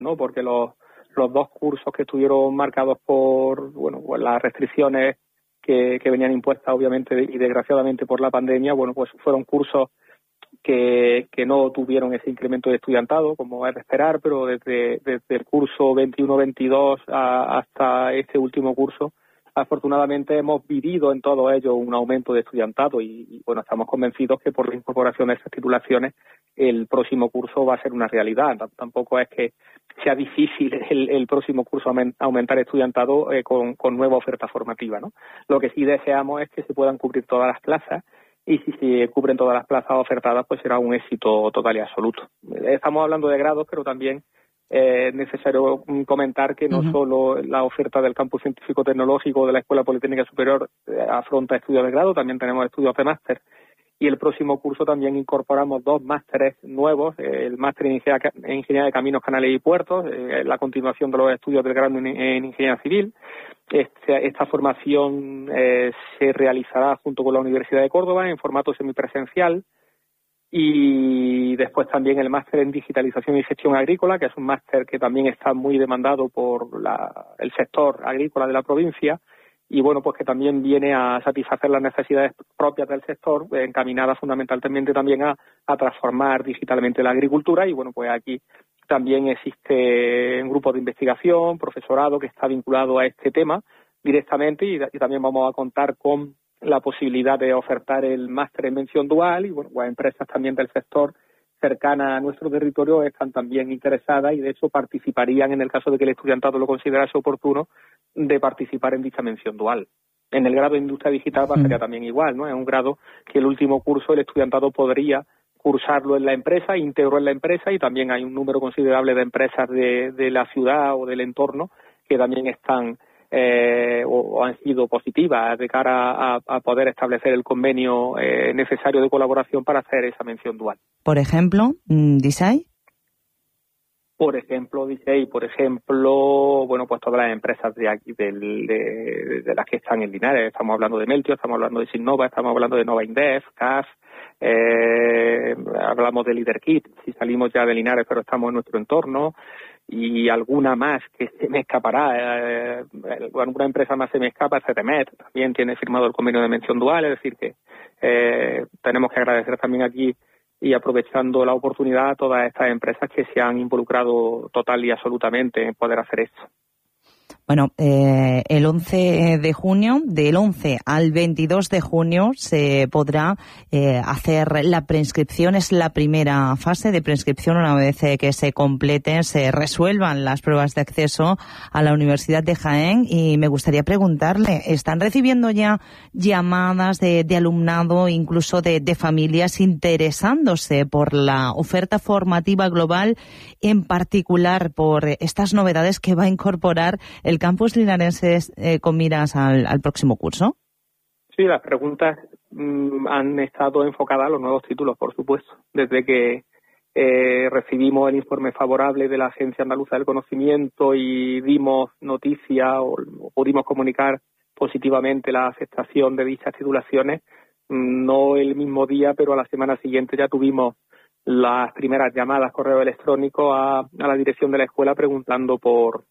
¿no? Porque los dos cursos que estuvieron marcados por las restricciones que venían impuestas obviamente y desgraciadamente por la pandemia, pues fueron cursos que no tuvieron ese incremento de estudiantado, como es de esperar, pero desde el curso 21-22 hasta este último curso, afortunadamente hemos vivido en todo ello un aumento de estudiantado y estamos convencidos que por la incorporación de esas titulaciones el próximo curso va a ser una realidad. Tampoco es que sea difícil el próximo curso aumentar estudiantado con nueva oferta formativa, ¿no? Lo que sí deseamos es que se puedan cubrir todas las plazas y si se cubren todas las plazas ofertadas, pues será un éxito total y absoluto. Estamos hablando de grados, pero también es necesario comentar que no solo la oferta del campus científico-tecnológico de la Escuela Politécnica Superior afronta estudios de grado, también tenemos estudios de máster. Y el próximo curso también incorporamos 2 másteres nuevos, el máster en Ingeniería de Caminos, Canales y Puertos, la continuación de los estudios del grado en Ingeniería Civil. Esta formación se realizará junto con la Universidad de Córdoba en formato semipresencial y después también el máster en Digitalización y Gestión Agrícola, que es un máster que también está muy demandado por el sector agrícola de la provincia y pues que también viene a satisfacer las necesidades propias del sector, encaminada fundamentalmente también a transformar digitalmente la agricultura y pues aquí también existe un grupo de investigación, profesorado que está vinculado a este tema directamente y también vamos a contar con la posibilidad de ofertar el máster en mención dual y las empresas también del sector cercanas a nuestro territorio están también interesadas y de hecho participarían en el caso de que el estudiantado lo considerase oportuno de participar en dicha mención dual. En el grado de Industria Digital pasaría también igual, ¿no? Es un grado que el último curso el estudiantado podría cursarlo en la empresa, íntegro en la empresa y también hay un número considerable de empresas de la ciudad o del entorno que también están o han sido positivas de cara a poder establecer el convenio necesario de colaboración para hacer esa mención dual. Por ejemplo, ¿Disay? Por ejemplo, pues todas las empresas de aquí, de las que están en Linares. Estamos hablando de Meltio, estamos hablando de Sinnova, estamos hablando de Nova Indef, CAF, hablamos de LeaderKit, si salimos ya de Linares pero estamos en nuestro entorno, y alguna más que se me escapará, alguna empresa más se me escapa, CTMET, también tiene firmado el convenio de mención dual, es decir que tenemos que agradecer también aquí y aprovechando la oportunidad a todas estas empresas que se han involucrado total y absolutamente en poder hacer esto. Bueno, el 11 de junio, del 11 al 22 de junio, se podrá hacer la preinscripción. Es la primera fase de preinscripción una vez que se completen, se resuelvan las pruebas de acceso a la Universidad de Jaén. Y me gustaría preguntarle, ¿están recibiendo ya llamadas de alumnado, incluso de familias interesándose por la oferta formativa global, en particular por estas novedades que va a incorporar el campus linarense con miras al próximo curso? Sí, las preguntas han estado enfocadas a los nuevos títulos, por supuesto. Desde que recibimos el informe favorable de la Agencia Andaluza del Conocimiento y dimos noticia o pudimos comunicar positivamente la aceptación de dichas titulaciones, no el mismo día, pero a la semana siguiente ya tuvimos las primeras llamadas, correo electrónico a la dirección de la escuela preguntando por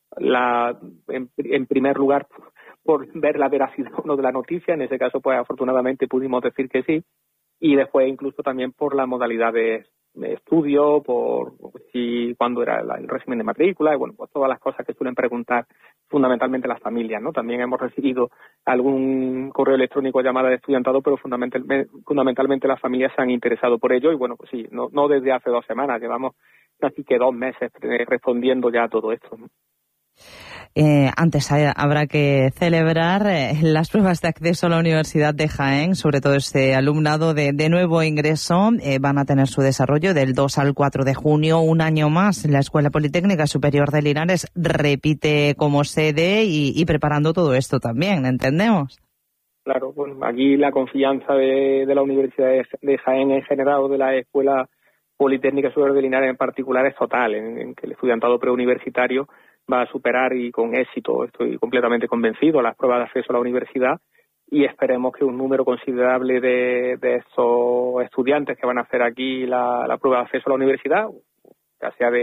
en primer lugar por ver la veracidad o no de la noticia. En ese caso pues afortunadamente pudimos decir que sí, y después incluso también por la modalidad de estudio, por cuándo era el régimen de matrícula y pues todas las cosas que suelen preguntar fundamentalmente las familias, ¿no? También hemos recibido algún correo electrónico, llamada de estudiantado, pero fundamentalmente las familias se han interesado por ello y pues sí, no desde hace 2 semanas, llevamos casi que 2 meses respondiendo ya a todo esto, ¿no? Antes habrá que celebrar las pruebas de acceso a la Universidad de Jaén, sobre todo este alumnado de nuevo ingreso. Van a tener su desarrollo del 2 al 4 de junio, un año más. La Escuela Politécnica Superior de Linares repite como sede y preparando todo esto también, ¿entendemos? Claro, bueno, aquí la confianza de la Universidad de Jaén en general o de la Escuela Politécnica Superior de Linares en particular es total, en que el estudiantado preuniversitario va a superar y con éxito, estoy completamente convencido, las pruebas de acceso a la universidad y esperemos que un número considerable de esos estudiantes que van a hacer aquí la prueba de acceso a la universidad, ya sea de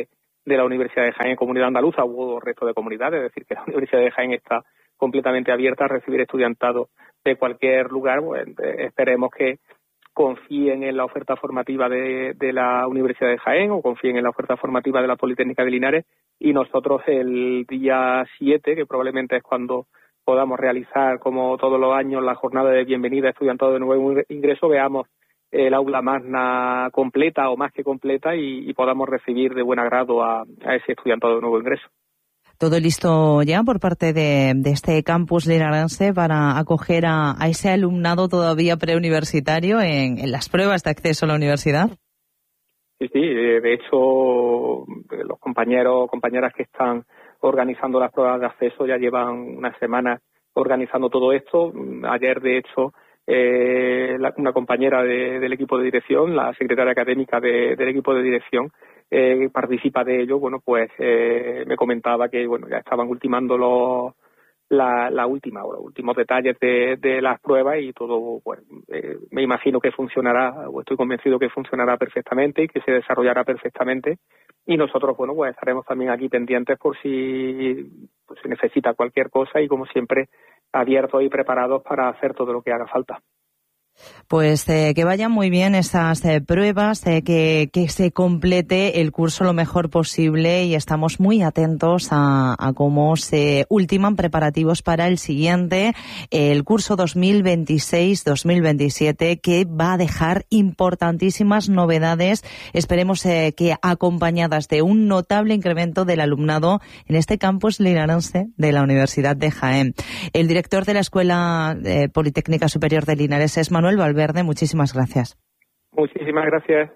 de la Universidad de Jaén, Comunidad Andaluza u resto de comunidades, es decir, que la Universidad de Jaén está completamente abierta a recibir estudiantado de cualquier lugar. Pues, esperemos que confíen en la oferta formativa de la Universidad de Jaén o confíen en la oferta formativa de la Politécnica de Linares, y nosotros el día 7, que probablemente es cuando podamos realizar, como todos los años, la jornada de bienvenida a estudiantado de nuevo ingreso, veamos el aula magna completa o más que completa y podamos recibir de buen agrado a ese estudiantado de nuevo ingreso. Todo listo ya por parte de este campus linarense para acoger a ese alumnado todavía preuniversitario en las pruebas de acceso a la universidad. Sí, de hecho, los compañeras que están organizando las pruebas de acceso ya llevan una semana organizando todo esto. Ayer, de hecho, una compañera del equipo de dirección, la secretaria académica del equipo de dirección, participa de ello. Bueno, pues me comentaba que ya estaban ultimando los últimos detalles de las pruebas y todo. Pues me imagino que funcionará, o estoy convencido que funcionará perfectamente y que se desarrollará perfectamente. Y nosotros, pues estaremos también aquí pendientes por si necesita cualquier cosa y, como siempre, abiertos y preparados para hacer todo lo que haga falta. Pues que vayan muy bien esas pruebas, que se complete el curso lo mejor posible, y estamos muy atentos a cómo se ultiman preparativos para el siguiente, el curso 2026-2027, que va a dejar importantísimas novedades, esperemos que acompañadas de un notable incremento del alumnado en este campus linarense de la Universidad de Jaén. El director de la Escuela Politécnica Superior de Linares es Manuel Valverde. Muchísimas gracias. Muchísimas gracias.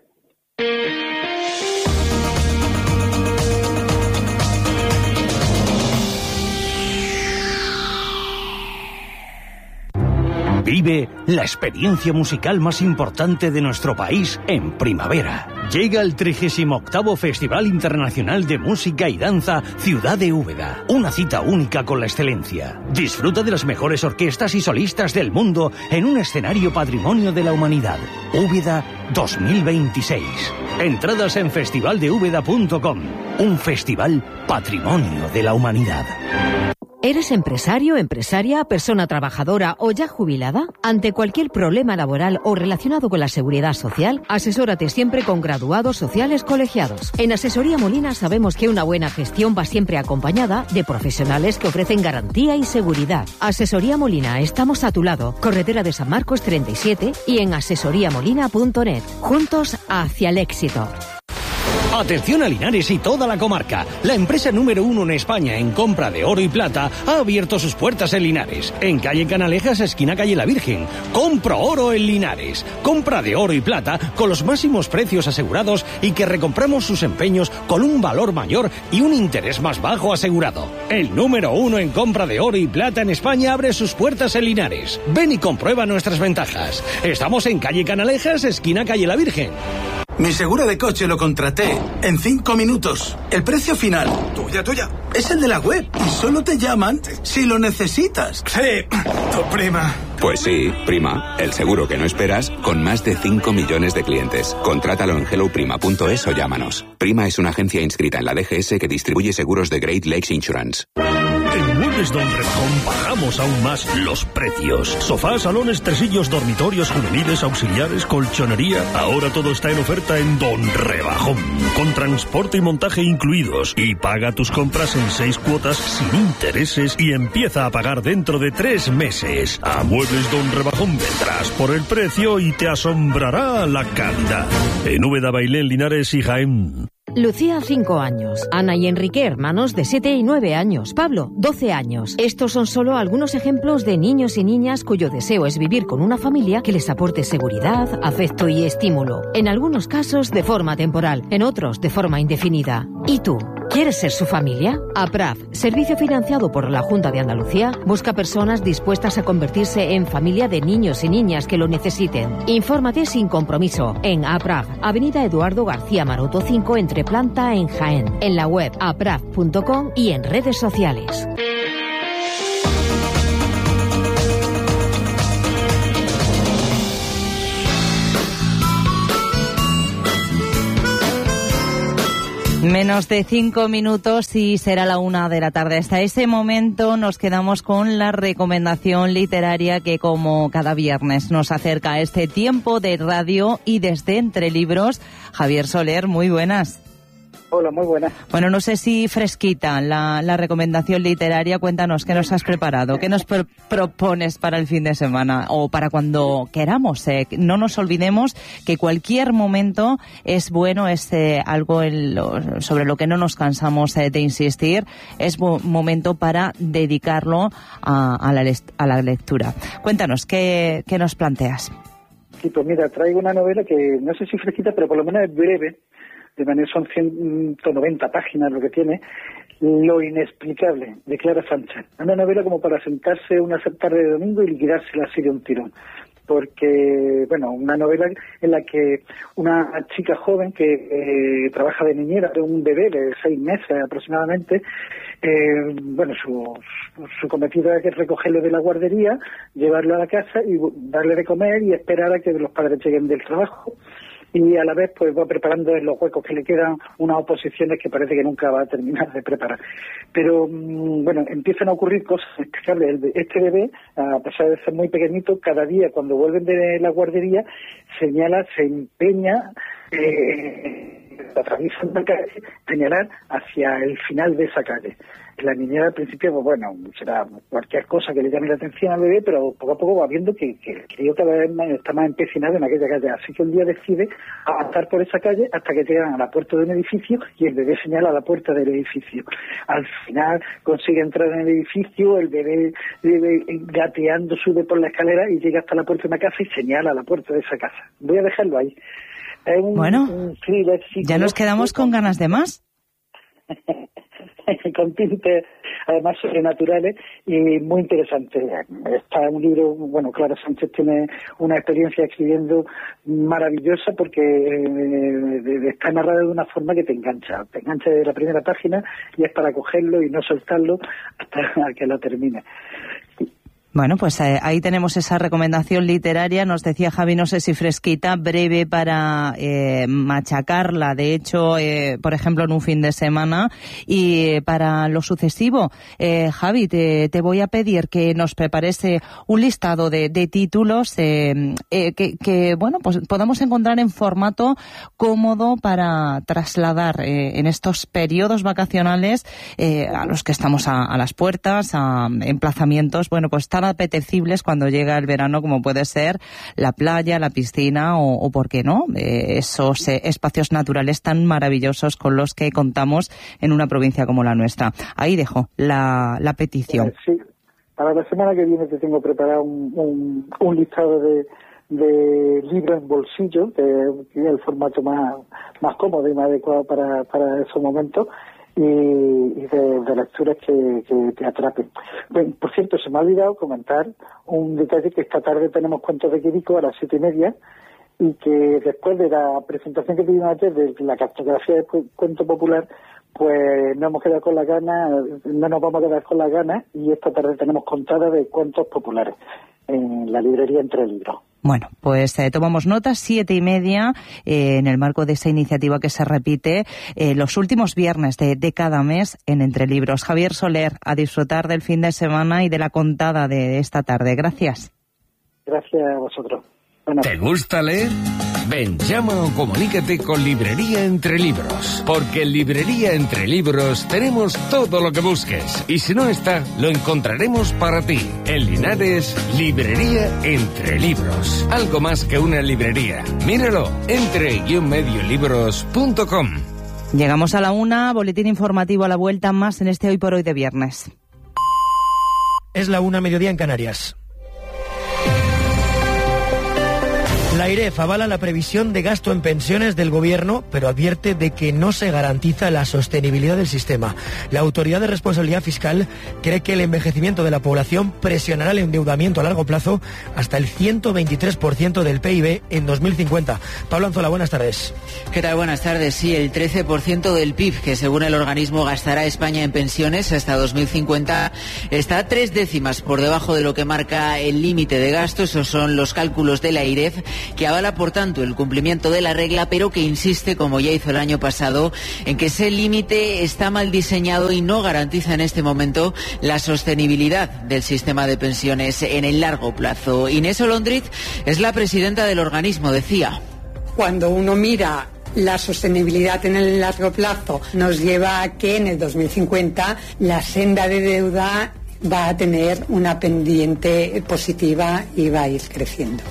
Vive la experiencia musical más importante de nuestro país en primavera. Llega el 38º Festival Internacional de Música y Danza Ciudad de Úbeda. Una cita única con la excelencia. Disfruta de las mejores orquestas y solistas del mundo en un escenario patrimonio de la humanidad. Úbeda 2026. Entradas en festivaldeúbeda.com. Un festival patrimonio de la humanidad. ¿Eres empresario, empresaria, persona trabajadora o ya jubilada? Ante cualquier problema laboral o relacionado con la seguridad social, asesórate siempre con graduados sociales colegiados. En Asesoría Molina sabemos que una buena gestión va siempre acompañada de profesionales que ofrecen garantía y seguridad. Asesoría Molina, estamos a tu lado. Carretera de San Marcos 37 y en asesoriamolina.net. Juntos hacia el éxito. Atención a Linares y toda la comarca. La empresa número 1 en España en compra de oro y plata ha abierto sus puertas en Linares. En calle Canalejas, esquina calle La Virgen. Compro oro en Linares. Compra de oro y plata con los máximos precios asegurados y que recompramos sus empeños con un valor mayor y un interés más bajo asegurado. El número 1 en compra de oro y plata en España abre sus puertas en Linares. Ven y comprueba nuestras ventajas. Estamos en calle Canalejas, esquina calle La Virgen. Mi seguro de coche lo contraté en 5 minutos. El precio final. Tuya. Es el de la web. Y solo te llaman si lo necesitas. Sí, tu prima. Pues sí, Prima. El seguro que no esperas con más de 5 millones de clientes. Contrátalo en helloprima.es o llámanos. Prima es una agencia inscrita en la DGS que distribuye seguros de Great Lakes Insurance. En Muebles Don Rebajón bajamos aún más los precios. Sofás, salones, tresillos, dormitorios, juveniles, auxiliares, colchonería. Ahora todo está en oferta en Don Rebajón. Con transporte y montaje incluidos. Y paga tus compras en 6 cuotas sin intereses y empieza a pagar dentro de 3 meses. A Muebles Don Rebajón vendrás por el precio y te asombrará la calidad. En Úbeda, Bailén, Linares y Jaén. Lucía, 5 años. Ana y Enrique, hermanos de 7 y 9 años. Pablo, 12 años. Estos son solo algunos ejemplos de niños y niñas cuyo deseo es vivir con una familia que les aporte seguridad, afecto y estímulo. En algunos casos de forma temporal, en otros de forma indefinida. ¿Y tú? ¿Quieres ser su familia? APRAF, servicio financiado por la Junta de Andalucía, busca personas dispuestas a convertirse en familia de niños y niñas que lo necesiten. Infórmate sin compromiso en APRAF, Avenida Eduardo García Maroto 5, entre planta en Jaén, en la web apraf.com y en redes sociales. Menos de 5 minutos y será la 1 de la tarde. Hasta ese momento nos quedamos con la recomendación literaria que, como cada viernes, nos acerca a este tiempo de radio y desde Entre Libros. Javier Soler, muy buenas. Hola, muy buenas. Bueno, no sé si fresquita la recomendación literaria. Cuéntanos, ¿qué nos has preparado? ¿Qué nos propones para el fin de semana o para cuando queramos? No nos olvidemos que cualquier momento es bueno, es algo sobre lo que no nos cansamos de insistir. Es momento para dedicarlo a la lectura. Cuéntanos, ¿qué nos planteas? Sí, pues mira, traigo una novela que no sé si fresquita, pero por lo menos es breve. De manera son 190 páginas lo que tiene, Lo inexplicable, de Clara Sánchez. Una novela como para sentarse una tarde de domingo y liquidársela así de un tirón. Porque, bueno, una novela en la que una chica joven que trabaja de niñera de un bebé de 6 meses aproximadamente, bueno, su cometido es recogerlo de la guardería, llevarlo a la casa y darle de comer y esperar a que los padres lleguen del trabajo. Y a la vez pues va preparando en los huecos que le quedan unas oposiciones que parece que nunca va a terminar de preparar. Pero bueno, empiezan a ocurrir cosas inexplicables. Este bebé, a pesar de ser muy pequeñito, cada día cuando vuelven de la guardería se empeña atraviesan una calle, señalar hacia el final de esa calle. La niñera al principio, pues bueno, será cualquier cosa que le llame la atención al bebé, pero poco a poco va viendo que el crío cada vez está más empecinado en aquella calle. Así que un día decide avanzar por esa calle hasta que llegan a la puerta de un edificio y el bebé señala a la puerta del edificio. Al final consigue entrar en el edificio, el bebé gateando sube por la escalera y llega hasta la puerta de una casa y señala a la puerta de esa casa. Voy a dejarlo ahí. Un thriller, ya nos quedamos con ganas de más. Con tintes además sobrenaturales y muy interesante. Está un libro, bueno, Clara Sánchez tiene una experiencia escribiendo maravillosa porque está narrada de una forma que te engancha desde la primera página y es para cogerlo y no soltarlo hasta que lo termine. Bueno, pues ahí tenemos esa recomendación literaria. Nos decía Javi, no sé si fresquita, breve para machacarla, de hecho, por ejemplo, en un fin de semana. Y para lo sucesivo, Javi, te voy a pedir que nos prepares un listado de títulos que, bueno, pues podamos encontrar en formato cómodo para trasladar en estos periodos vacacionales a los que estamos a las puertas, a emplazamientos, bueno, pues tan apetecibles cuando llega el verano, como puede ser la playa, la piscina o ¿por qué no? Esos espacios naturales tan maravillosos con los que contamos en una provincia como la nuestra. Ahí dejo la petición. Sí, para la semana que viene te tengo preparado un listado de libros en bolsillo, que es el formato más cómodo y más adecuado para esos momentos. Y de lecturas que te atrapen. Bueno, por cierto, se me ha olvidado comentar un detalle, que esta tarde tenemos Cuentos de Quirico a las 7:30 y que después de la presentación que tuvimos ayer de la cartografía de cuento popular, pues no nos vamos a quedar con las ganas y esta tarde tenemos contada de cuentos populares en la librería Entre Libros. Bueno, pues tomamos nota, 7:30, en el marco de esa iniciativa que se repite los últimos viernes de cada mes en Entre Libros. Javier Soler, a disfrutar del fin de semana y de la contada de esta tarde. Gracias. Gracias a vosotros. ¿Te gusta leer? Ven, llama o comunícate con Librería Entre Libros, porque en Librería Entre Libros tenemos todo lo que busques, y si no está, lo encontraremos para ti. En Linares, Librería Entre Libros, algo más que una librería. Míralo, entre-mediolibros.com. Llegamos a la 1, boletín informativo a la vuelta, más en este Hoy por Hoy de viernes. Es la 1, mediodía en Canarias. La AIREF avala la previsión de gasto en pensiones del Gobierno, pero advierte de que no se garantiza la sostenibilidad del sistema. La Autoridad de Responsabilidad Fiscal cree que el envejecimiento de la población presionará el endeudamiento a largo plazo hasta el 123% del PIB en 2050. Pablo Anzola, buenas tardes. ¿Qué tal? Buenas tardes. Sí, el 13% del PIB que según el organismo gastará España en pensiones hasta 2050 está 3 décimas por debajo de lo que marca el límite de gasto. Esos son los cálculos de la AIREF, que avala por tanto el cumplimiento de la regla, pero que insiste, como ya hizo el año pasado, en que ese límite está mal diseñado y no garantiza en este momento la sostenibilidad del sistema de pensiones en el largo plazo. Inés Olondriz es la presidenta del organismo, decía. Cuando uno mira la sostenibilidad en el largo plazo, nos lleva a que en el 2050 la senda de deuda va a tener una pendiente positiva y va a ir creciendo.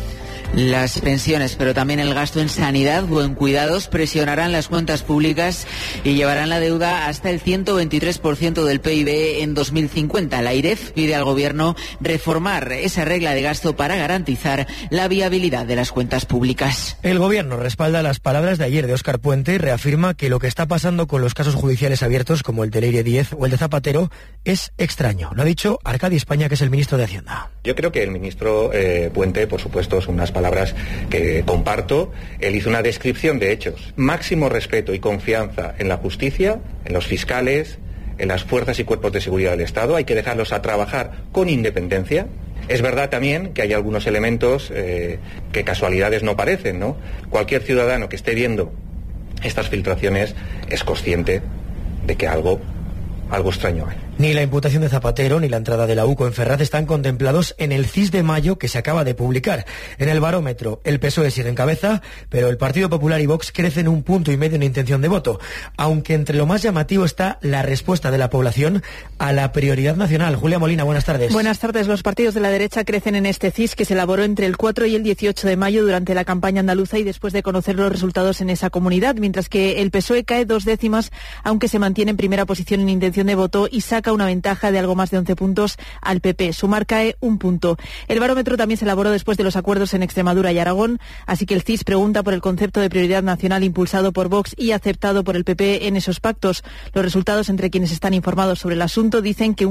Las pensiones, pero también el gasto en sanidad o en cuidados presionarán las cuentas públicas y llevarán la deuda hasta el 123% del PIB en 2050. La AIREF pide al Gobierno reformar esa regla de gasto para garantizar la viabilidad de las cuentas públicas. El Gobierno respalda las palabras de ayer de Óscar Puente y reafirma que lo que está pasando con los casos judiciales abiertos, como el de Leire 10 o el de Zapatero, es extraño. Lo ha dicho Arcadi España, que es el ministro de Hacienda. Yo creo que el ministro Puente, por supuesto, son unas palabras que comparto. Él hizo una descripción de hechos. Máximo respeto y confianza en la justicia, en los fiscales, en las fuerzas y cuerpos de seguridad del Estado. Hay que dejarlos a trabajar con independencia. Es verdad también que hay algunos elementos que casualidades no parecen, ¿no? Cualquier ciudadano que esté viendo estas filtraciones es consciente de que algo extraño hay. Ni la imputación de Zapatero ni la entrada de la UCO en Ferraz están contemplados en el CIS de mayo que se acaba de publicar. En el barómetro, el PSOE sigue en cabeza, pero el Partido Popular y Vox crecen 1,5 puntos en intención de voto, aunque entre lo más llamativo está la respuesta de la población a la prioridad nacional. Julia Molina, buenas tardes. Buenas tardes. Los partidos de la derecha crecen en este CIS que se elaboró entre el 4 y el 18 de mayo durante la campaña andaluza y después de conocer los resultados en esa comunidad, mientras que el PSOE cae 2 décimas, aunque se mantiene en primera posición en intención de voto y saca una ventaja de algo más de 11 puntos al PP. Sumar cae 1 punto. El barómetro también se elaboró después de los acuerdos en Extremadura y Aragón, así que el CIS pregunta por el concepto de prioridad nacional impulsado por Vox y aceptado por el PP en esos pactos. Los resultados entre quienes están informados sobre el asunto dicen que un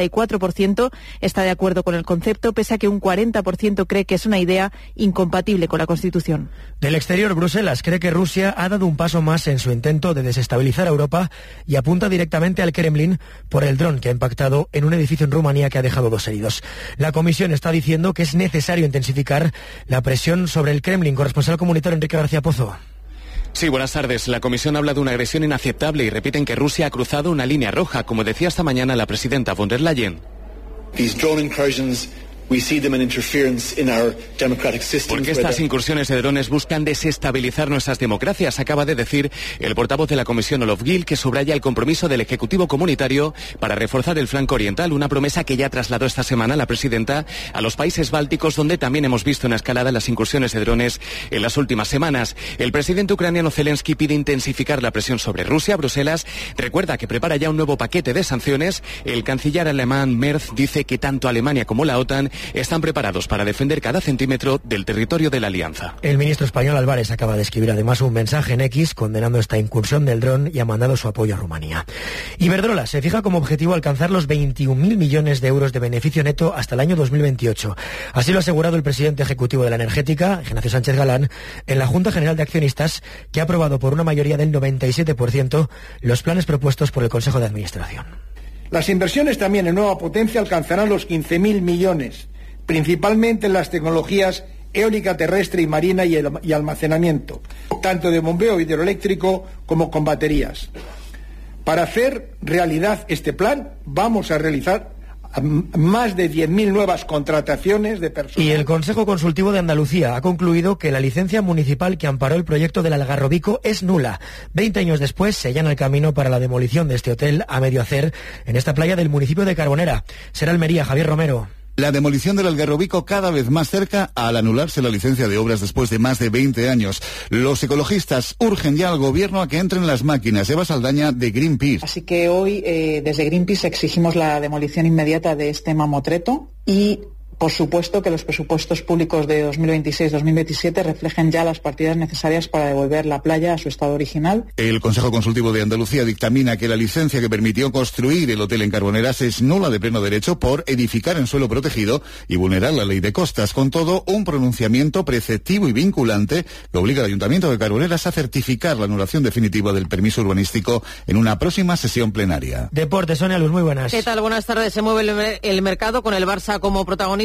44% está de acuerdo con el concepto, pese a que un 40% cree que es una idea incompatible con la Constitución. Del exterior, Bruselas cree que Rusia ha dado un paso más en su intento de desestabilizar a Europa y apunta directamente al Kremlin por el dron que ha impactado en un edificio en Rumanía que ha dejado 2 heridos. La Comisión está diciendo que es necesario intensificar la presión sobre el Kremlin. Corresponsal comunitario Enrique García Pozo. Sí, buenas tardes. La Comisión habla de una agresión inaceptable y repiten que Rusia ha cruzado una línea roja, como decía esta mañana la presidenta von der Leyen. Porque estas incursiones de drones buscan desestabilizar nuestras democracias, acaba de decir el portavoz de la Comisión Olof Gil, que subraya el compromiso del Ejecutivo Comunitario para reforzar el flanco oriental, una promesa que ya trasladó esta semana la presidenta a los países bálticos, donde también hemos visto una escalada en las incursiones de drones en las últimas semanas. El presidente ucraniano Zelensky pide intensificar la presión sobre Rusia. Bruselas recuerda que prepara ya un nuevo paquete de sanciones. El canciller alemán Merz dice que tanto Alemania como la OTAN están preparados para defender cada centímetro del territorio de la alianza. El ministro español Álvarez acaba de escribir además un mensaje en X condenando esta incursión del dron y ha mandado su apoyo a Rumanía. Iberdrola se fija como objetivo alcanzar los 21.000 millones de euros de beneficio neto hasta el año 2028. Así lo ha asegurado el presidente ejecutivo de la energética, Ignacio Sánchez Galán, en la Junta General de Accionistas, que ha aprobado por una mayoría del 97% los planes propuestos por el Consejo de Administración. Las inversiones también en nueva potencia alcanzarán los 15.000 millones, principalmente en las tecnologías eólica terrestre y marina y almacenamiento, tanto de bombeo hidroeléctrico como con baterías. Para hacer realidad este plan, vamos a realizar más de 10.000 nuevas contrataciones de personas. Y el Consejo Consultivo de Andalucía ha concluido que la licencia municipal que amparó el proyecto del Algarrobico es nula. 20 años después se allana el camino para la demolición de este hotel a medio hacer en esta playa del municipio de Carbonera. Será Almería, Javier Romero. La demolición del Algarrobico cada vez más cerca al anularse la licencia de obras después de más de 20 años. Los ecologistas urgen ya al gobierno a que entren las máquinas. Eva Saldaña, de Greenpeace. Así que hoy desde Greenpeace exigimos la demolición inmediata de este mamotreto y, por supuesto, que los presupuestos públicos de 2026-2027 reflejen ya las partidas necesarias para devolver la playa a su estado original. El Consejo Consultivo de Andalucía dictamina que la licencia que permitió construir el hotel en Carboneras es nula de pleno derecho por edificar en suelo protegido y vulnerar la ley de costas. Con todo, un pronunciamiento preceptivo y vinculante que obliga al Ayuntamiento de Carboneras a certificar la anulación definitiva del permiso urbanístico en una próxima sesión plenaria. Deportes, Sonia Luz, muy buenas. ¿Qué tal? Buenas tardes. Se mueve el mercado con el Barça como protagonista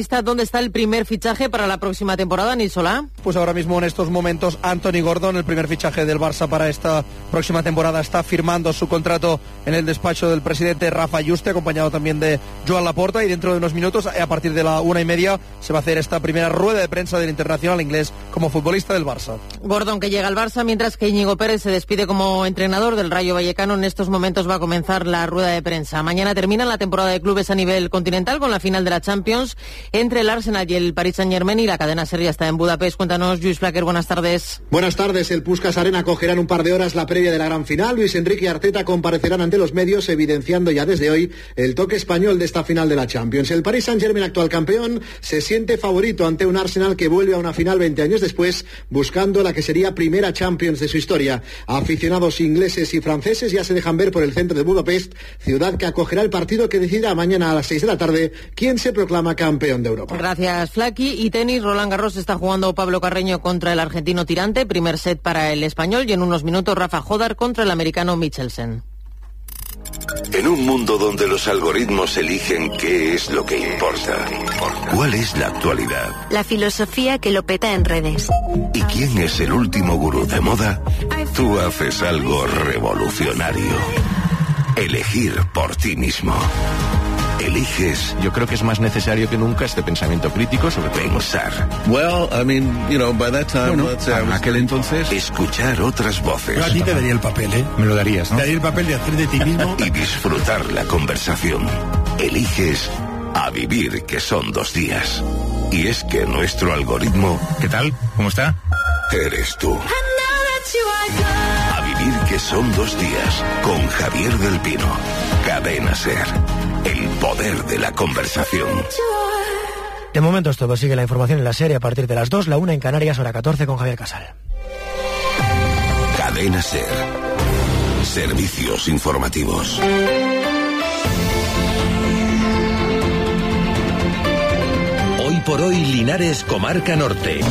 protagonista. ¿Dónde está el primer fichaje para la próxima temporada, Nisolá? Pues ahora mismo en estos momentos Anthony Gordon, el primer fichaje del Barça para esta próxima temporada, está firmando su contrato en el despacho del presidente Rafa Juste, acompañado también de Joan Laporta, y dentro de unos minutos, a partir de la 1:30, se va a hacer esta primera rueda de prensa del internacional inglés como futbolista del Barça. Gordon, que llega al Barça, mientras que Íñigo Pérez se despide como entrenador del Rayo Vallecano. En estos momentos va a comenzar la rueda de prensa. Mañana termina la temporada de clubes a nivel continental con la final de la Champions entre el Arsenal y el Paris Saint-Germain, y la cadena SER ya está en Budapest. Cuéntanos, Lluís Flaquer, buenas tardes. Buenas tardes. El Puskás Arena acogerá en un par de horas la previa de la gran final. Luis Enrique y Arteta comparecerán ante los medios, evidenciando ya desde hoy el toque español de esta final de la Champions. El Paris Saint-Germain, actual campeón, se siente favorito ante un Arsenal que vuelve a una final 20 años después, buscando la que sería primera Champions de su historia. Aficionados ingleses y franceses ya se dejan ver por el centro de Budapest, ciudad que acogerá el partido que decidirá mañana a las 6 de la tarde quién se proclama campeón de Europa. Gracias, Flaqui. Y tenis, Roland Garros está jugando Pablo Carreño contra el argentino Tirante, primer set para el español, y en unos minutos Rafa Jodar contra el americano Michelsen. En un mundo donde los algoritmos eligen qué es lo que importa, ¿cuál es la actualidad? La filosofía que lo peta en redes. ¿Y quién es el último gurú de moda? Tú haces algo revolucionario. Elegir por ti mismo. Eliges. Yo creo que es más necesario que nunca este pensamiento crítico sobre pensar. Well, I mean, you know, by that time, bueno, en aquel entonces, escuchar otras voces. Yo a ti te daría el papel, ¿eh? Me lo darías, ¿no? Te daría el papel de hacer de ti mismo. Y disfrutar la conversación. Eliges a vivir, que son 2 días. Y es que nuestro algoritmo... ¿Qué tal? ¿Cómo está? Eres tú. A vivir, que son 2 días. Con Javier del Pino. Cadena SER. El poder de la conversación. De momento es todo. Sigue la información en la serie a partir de las 2, la 1 en Canarias, hora 14 con Javier Casal. Cadena SER. Servicios informativos. Hoy por hoy, Linares, Comarca Norte.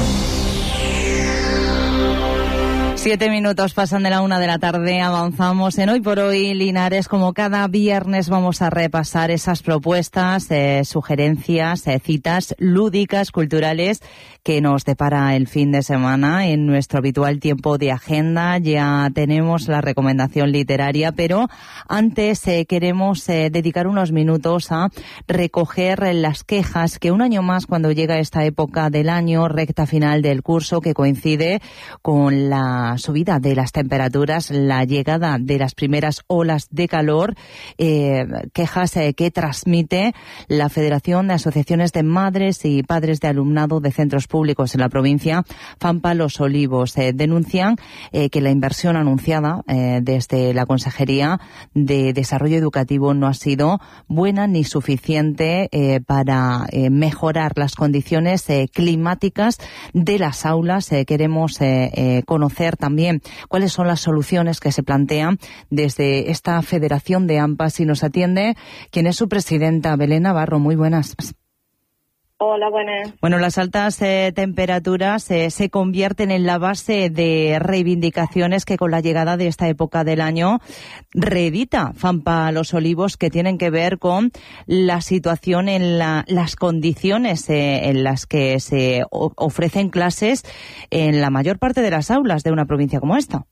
7 minutos pasan de la 1 de la tarde, avanzamos en Hoy por Hoy Linares. Como cada viernes vamos a repasar esas propuestas, sugerencias, citas lúdicas, culturales que nos depara el fin de semana. En nuestro habitual tiempo de agenda ya tenemos la recomendación literaria, pero antes queremos dedicar unos minutos a recoger las quejas que un año más, cuando llega esta época del año, recta final del curso, que coincide con la subida de las temperaturas, la llegada de las primeras olas de calor, quejas que transmite la Federación de Asociaciones de Madres y Padres de Alumnado de Centros Públicos en la provincia, FAMPA Los Olivos. Denuncian que la inversión anunciada desde la Consejería de Desarrollo Educativo no ha sido buena ni suficiente para mejorar las condiciones climáticas de las aulas. Queremos conocer también cuáles son las soluciones que se plantean desde esta Federación de AMPAs, y nos atiende quien es su presidenta, Belén Navarro. Muy buenas. Hola, buenas. Bueno, las altas temperaturas se convierten en la base de reivindicaciones que con la llegada de esta época del año reedita FAMPA Los Olivos, que tienen que ver con la situación en las condiciones en las que se ofrecen clases en la mayor parte de las aulas de una provincia como esta.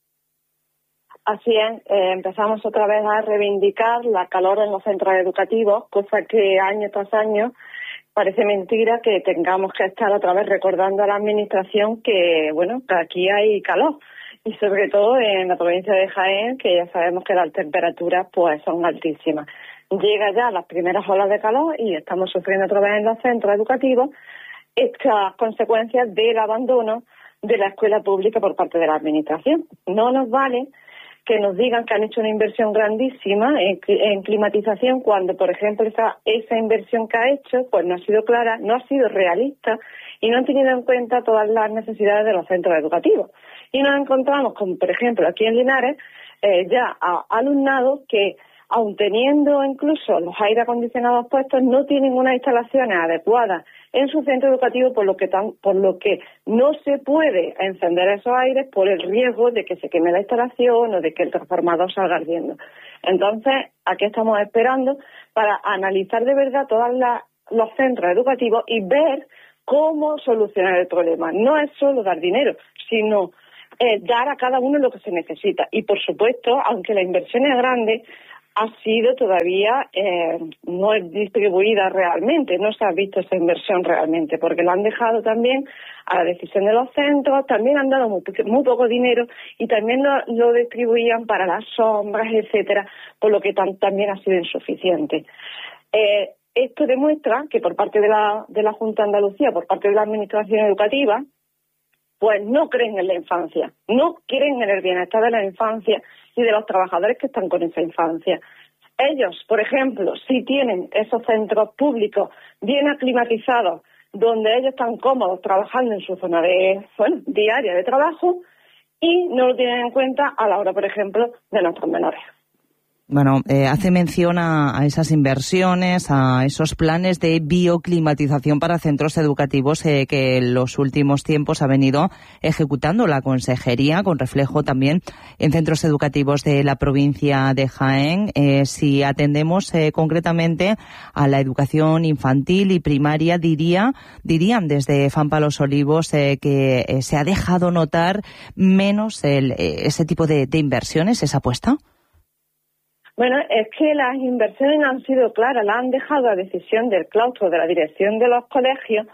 Así es, empezamos otra vez a reivindicar la calor en los centros educativos, cosa que año tras año parece mentira que tengamos que estar otra vez recordando a la administración que, bueno, que aquí hay calor. Y sobre todo en la provincia de Jaén, que ya sabemos que las temperaturas pues son altísimas. Llega ya las primeras olas de calor y estamos sufriendo otra vez en los centros educativos estas consecuencias del abandono de la escuela pública por parte de la administración. No nos vale que nos digan que han hecho una inversión grandísima en climatización cuando, por ejemplo, esa inversión que ha hecho pues no ha sido clara, no ha sido realista y no han tenido en cuenta todas las necesidades de los centros educativos. Y nos encontramos, como por ejemplo aquí en Linares, ya a alumnados que, aun teniendo incluso los aire acondicionados puestos, no tienen unas instalaciones adecuadas en su centro educativo, por lo que no se puede encender esos aires por el riesgo de que se queme la instalación o de que el transformador salga ardiendo. Entonces, aquí estamos esperando para analizar de verdad todas las los centros educativos y ver cómo solucionar el problema. No es solo dar dinero, sino dar a cada uno lo que se necesita. Y, por supuesto, aunque la inversión es grande, ha sido todavía no es distribuida realmente, no se ha visto esa inversión realmente, porque lo han dejado también a la decisión de los centros, también han dado muy poco dinero y también lo distribuían para las sombras, etcétera, por lo que también ha sido insuficiente. Esto demuestra que por parte de la Junta de Andalucía, por parte de la Administración Educativa, pues no creen en la infancia, no creen en el bienestar de la infancia y de los trabajadores que están con esa infancia. Ellos, por ejemplo, sí tienen esos centros públicos bien aclimatizados, donde ellos están cómodos trabajando en su zona diaria de trabajo, y no lo tienen en cuenta a la hora, por ejemplo, de nuestros menores. Bueno, hace mención a esas inversiones, a esos planes de bioclimatización para centros educativos que en los últimos tiempos ha venido ejecutando la Consejería, con reflejo también en centros educativos de la provincia de Jaén. Si atendemos concretamente a la educación infantil y primaria, dirían desde FAMPA Los Olivos que se ha dejado notar menos ese tipo de inversiones, esa apuesta. Bueno, es que las inversiones no han sido claras, las han dejado a decisión del claustro, de la dirección de los colegios,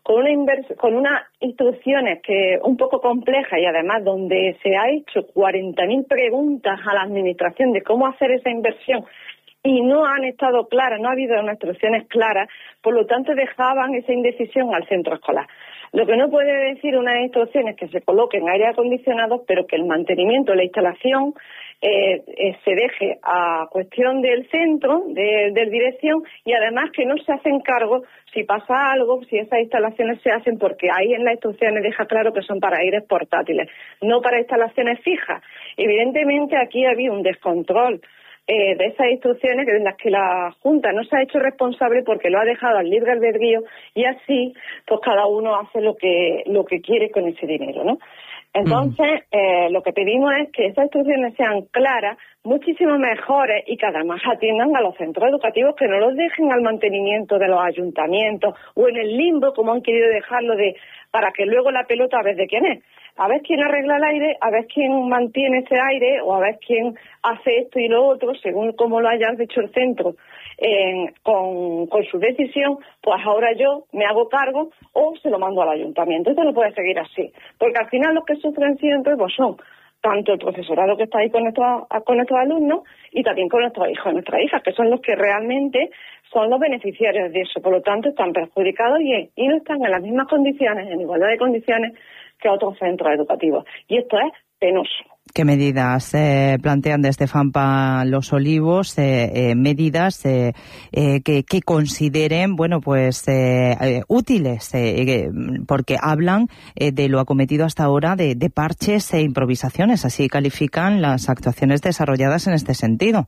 con unas instrucciones que un poco complejas y además donde se ha hecho 40.000 preguntas a la administración de cómo hacer esa inversión y no han estado claras, no ha habido unas instrucciones claras, por lo tanto dejaban esa indecisión al centro escolar. Lo que no puede decir unas instrucciones que se coloquen aire acondicionado, pero que el mantenimiento, la instalación, se deje a cuestión del centro, de dirección, y además que no se hacen cargo si pasa algo, si esas instalaciones se hacen, porque ahí en las instrucciones deja claro que son para aires portátiles, no para instalaciones fijas. Evidentemente aquí ha habido un descontrol de esas instrucciones en las que la Junta no se ha hecho responsable porque lo ha dejado al libre albedrío, y así pues cada uno hace lo que quiere con ese dinero, ¿no? Entonces, lo que pedimos es que esas instrucciones sean claras, muchísimo mejores, y que además atiendan a los centros educativos, que no los dejen al mantenimiento de los ayuntamientos o en el limbo, como han querido dejarlo, para que luego la pelota a ver de quién es. A ver quién arregla el aire, a ver quién mantiene ese aire, o a ver quién hace esto y lo otro, según como lo haya dicho el centro con su decisión, pues ahora yo me hago cargo o se lo mando al ayuntamiento. Esto no puede seguir así, porque al final los que sufren siempre pues son tanto el profesorado que está ahí con nuestros alumnos y también con nuestros hijos y nuestras hijas, que son los que realmente son los beneficiarios de eso. Por lo tanto, están perjudicados y no están en las mismas condiciones, en igualdad de condiciones que otros centros educativos. Y esto es penoso. ¿Qué medidas plantean desde FAMPA Los Olivos? Medidas que consideren, bueno, pues útiles, porque hablan de lo acometido hasta ahora de parches e improvisaciones. Así califican las actuaciones desarrolladas en este sentido.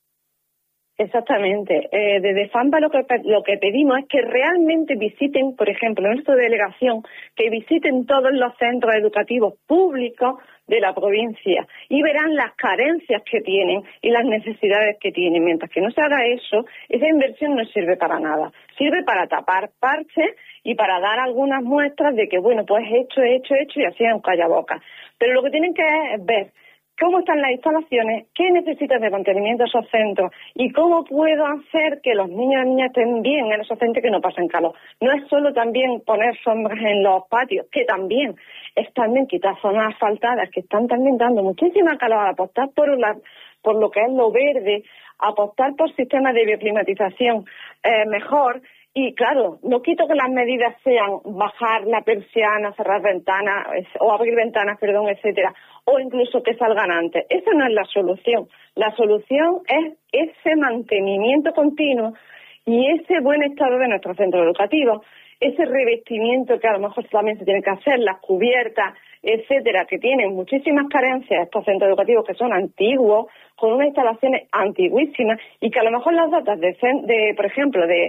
Exactamente. Desde FAMPA lo que pedimos es que realmente visiten, por ejemplo, en nuestra delegación, que visiten todos los centros educativos públicos de la provincia y verán las carencias que tienen y las necesidades que tienen. Mientras que no se haga eso, esa inversión no sirve para nada. Sirve para tapar parches y para dar algunas muestras de que, bueno, pues he hecho y así es un callabocas. Pero lo que tienen que es ver cómo están las instalaciones, qué necesitan de mantenimiento esos centros y cómo puedo hacer que los niños y niñas estén bien en esos centros, que no pasen calor. No es solo también poner sombras en los patios, que también es también quitar zonas asfaltadas que están también dando muchísima calor, apostar por lo que es lo verde, apostar por sistemas de bioclimatización mejor. Y claro, no quito que las medidas sean bajar la persiana, cerrar ventanas o abrir ventanas, etcétera, o incluso que salgan antes. Esa no es la solución. La solución es ese mantenimiento continuo y ese buen estado de nuestros centros educativos, ese revestimiento que a lo mejor también se tiene que hacer, las cubiertas, etcétera, que tienen muchísimas carencias estos centros educativos que son antiguos, con unas instalaciones antiguísimas y que a lo mejor las dotas por ejemplo, de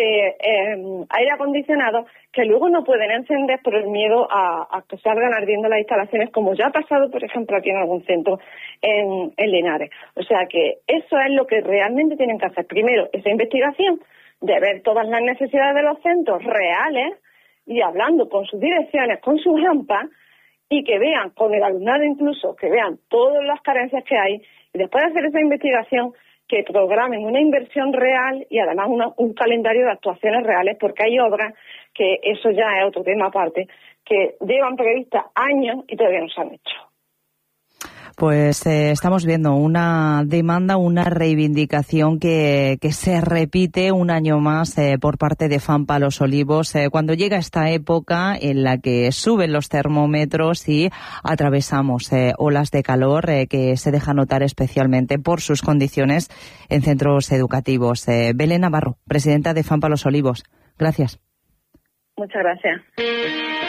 aire acondicionado, que luego no pueden encender por el miedo a que salgan ardiendo las instalaciones, como ya ha pasado, por ejemplo, aquí en algún centro en Linares. O sea que eso es lo que realmente tienen que hacer. Primero, esa investigación. de ver todas las necesidades de los centros reales y hablando con sus direcciones, con sus AMPA, y que vean, con el alumnado incluso, que vean todas las carencias que hay, y después de hacer esa investigación, que programen una inversión real y además un calendario de actuaciones reales, porque hay obras, que eso ya es otro tema aparte, que llevan previstas años y todavía no se han hecho. Pues estamos viendo una demanda, una reivindicación que se repite un año más por parte de FAMPA Los Olivos cuando llega esta época en la que suben los termómetros y atravesamos olas de calor que se dejan notar especialmente por sus condiciones en centros educativos. Belén Navarro, presidenta de FAMPA Los Olivos. Gracias. Muchas gracias.